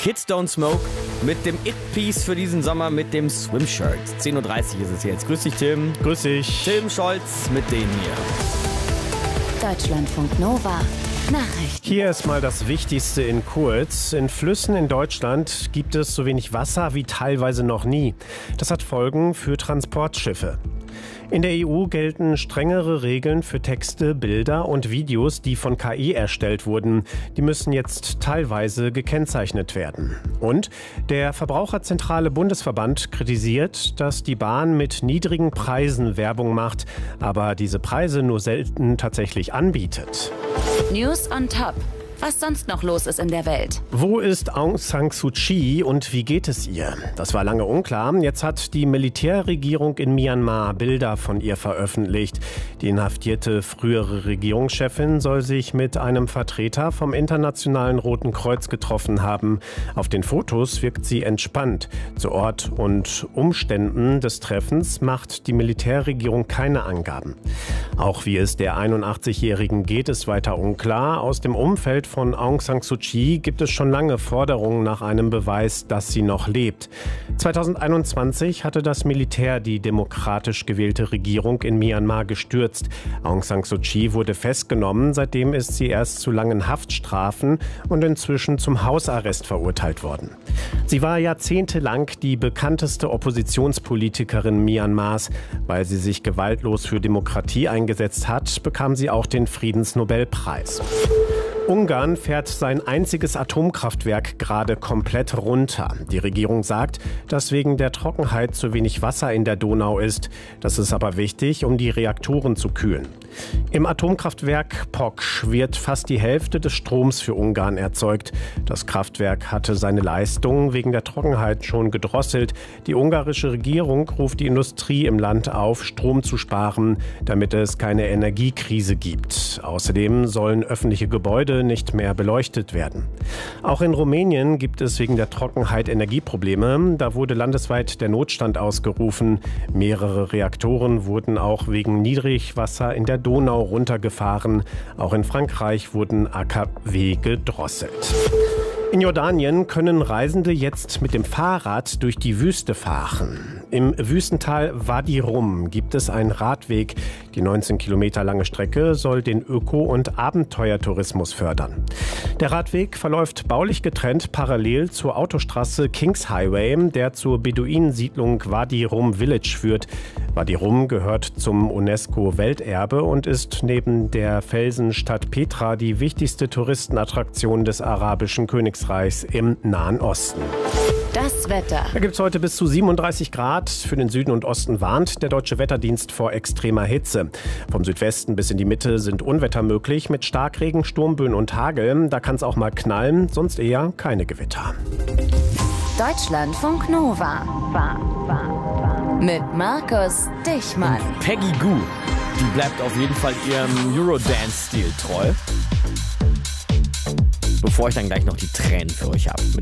Kids Don't Smoke mit dem It-Piece für diesen Sommer mit dem Swim-Shirt. 10.30 Uhr ist es jetzt. Grüß dich, Tim. Grüß dich. Tim Scholz mit denen hier. Deutschlandfunk Nova. Nachrichten. Hier ist mal das Wichtigste in kurz. In Flüssen in Deutschland gibt es so wenig Wasser wie teilweise noch nie. Das hat Folgen für Transportschiffe. In der EU gelten strengere Regeln für Texte, Bilder und Videos, die von KI erstellt wurden. Die müssen jetzt teilweise gekennzeichnet werden. Und der Verbraucherzentrale Bundesverband kritisiert, dass die Bahn mit niedrigen Preisen Werbung macht, aber diese Preise nur selten tatsächlich anbietet. News on Top. Was sonst noch los ist in der Welt. Wo ist Aung San Suu Kyi und wie geht es ihr? Das war lange unklar. Jetzt hat die Militärregierung in Myanmar Bilder von ihr veröffentlicht. Die inhaftierte frühere Regierungschefin soll sich mit einem Vertreter vom Internationalen Roten Kreuz getroffen haben. Auf den Fotos wirkt sie entspannt. Zu Ort und Umständen des Treffens macht die Militärregierung keine Angaben. Auch wie es der 81-Jährigen geht, ist weiter unklar. Aus dem Umfeld von Aung San Suu Kyi gibt es schon lange Forderungen nach einem Beweis, dass sie noch lebt. 2021 hatte das Militär die demokratisch gewählte Regierung in Myanmar gestürzt. Aung San Suu Kyi wurde festgenommen, seitdem ist sie erst zu langen Haftstrafen und inzwischen zum Hausarrest verurteilt worden. Sie war jahrzehntelang die bekannteste Oppositionspolitikerin Myanmars. Weil sie sich gewaltlos für Demokratie eingesetzt hat, bekam sie auch den Friedensnobelpreis. Ungarn fährt sein einziges Atomkraftwerk gerade komplett runter. Die Regierung sagt, dass wegen der Trockenheit zu wenig Wasser in der Donau ist. Das ist aber wichtig, um die Reaktoren zu kühlen. Im Atomkraftwerk Poksch wird fast die Hälfte des Stroms für Ungarn erzeugt. Das Kraftwerk hatte seine Leistung wegen der Trockenheit schon gedrosselt. Die ungarische Regierung ruft die Industrie im Land auf, Strom zu sparen, damit es keine Energiekrise gibt. Außerdem sollen öffentliche Gebäude nicht mehr beleuchtet werden. Auch in Rumänien gibt es wegen der Trockenheit Energieprobleme. Da wurde landesweit der Notstand ausgerufen. Mehrere Reaktoren wurden auch wegen Niedrigwasser in der Donau runtergefahren. Auch in Frankreich wurden AKW gedrosselt. In Jordanien können Reisende jetzt mit dem Fahrrad durch die Wüste fahren. Im Wüstental Wadi Rum gibt es einen Radweg. Die 19 Kilometer lange Strecke soll den Öko- und Abenteuertourismus fördern. Der Radweg verläuft baulich getrennt parallel zur Autostraße Kings Highway, der zur Beduinensiedlung Wadi Rum Village führt. Wadi Rum gehört zum UNESCO-Welterbe und ist neben der Felsenstadt Petra die wichtigste Touristenattraktion des arabischen Königsreichs im Nahen Osten. Das Wetter. Da gibt es heute bis zu 37 Grad. Für den Süden und Osten warnt der Deutsche Wetterdienst vor extremer Hitze. Vom Südwesten bis in die Mitte sind Unwetter möglich mit Starkregen, Sturmböen und Hagel. Da kann es auch mal knallen, sonst eher keine Gewitter. Deutschlandfunk Nova. Mit Markus Dichmann. Peggy Gou, die bleibt auf jeden Fall ihrem Eurodance-Stil treu. Bevor ich dann gleich noch die Tränen für euch habe. Mit